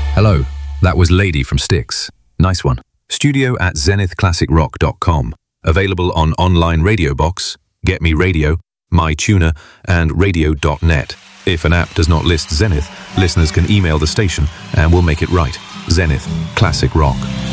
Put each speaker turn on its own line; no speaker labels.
Hello, that was Lady from Styx. Nice one. Studio@zenithclassicrock.com. Available on online Radio Box, Get Me Radio, MyTuner, and radio.net. If an app does not list Zenith, listeners can email the station and we'll make it right. Zenith Classic Rock.